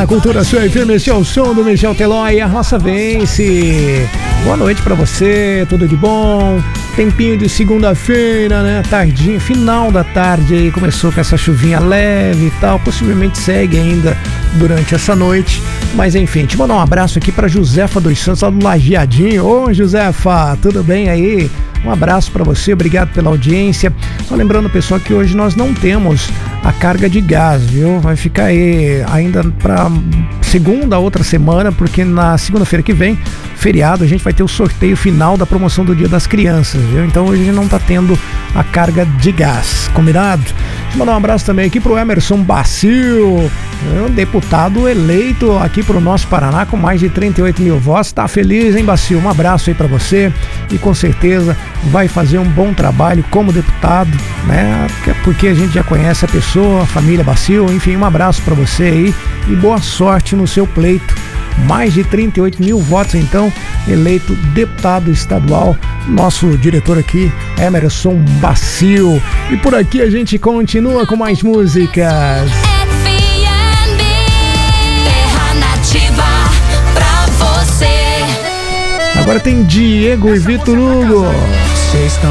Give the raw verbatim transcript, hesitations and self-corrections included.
na Cultura Sua F M, esse é o som do Michel Teló e a Roça Vence. Boa noite pra você, tudo de bom? Tempinho de segunda-feira, né? Tardinho, final da tarde aí, começou com essa chuvinha leve e tal, possivelmente segue ainda durante essa noite. Mas enfim, te mandar um abraço aqui pra Josefa dos Santos, lá do Lajeadinho. Ô Josefa, tudo bem aí? Um abraço para você, obrigado pela audiência. Só lembrando, pessoal, que hoje nós não temos a carga de gás, viu? Vai ficar aí ainda para segunda, outra semana, porque na segunda-feira que vem, feriado, a gente vai ter o sorteio final da promoção do Dia das Crianças, viu? Então hoje a gente não tá tendo a carga de gás, combinado? Deixa eu mandar um abraço também aqui pro Emerson Bacil, um deputado eleito aqui pro nosso Paraná com mais de trinta e oito mil votos. Tá feliz, hein, Bacil? Um abraço aí para você e com certeza vai fazer um bom trabalho como deputado, né? Porque a gente já conhece a pessoa, a família Bacil, enfim, um abraço para você aí e boa sorte no seu pleito. Mais de trinta e oito mil votos, então, eleito deputado estadual, nosso diretor aqui, Emerson Bacil. E por aqui a gente continua com mais músicas. F M B, Terra Nativa pra você. Agora tem Diego e Vitor Hugo. Vocês estão